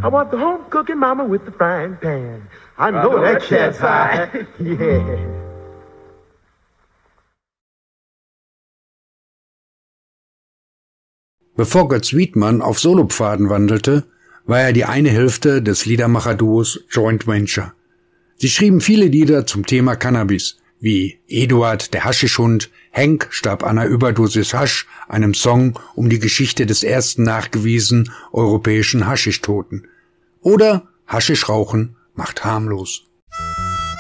I want the home cooking mama with the frying pan. I know that cat's high. Yeah. Bevor Götz Wiedmann auf Solopfaden wandelte, war er die eine Hälfte des Liedermacher-Duos Joint Venture. Sie schrieben viele Lieder zum Thema Cannabis, wie Eduard, der Haschischhund, Henk starb an einer Überdosis Hasch, einem Song um die Geschichte des ersten nachgewiesen europäischen Haschischtoten. Oder Haschischrauchen macht harmlos.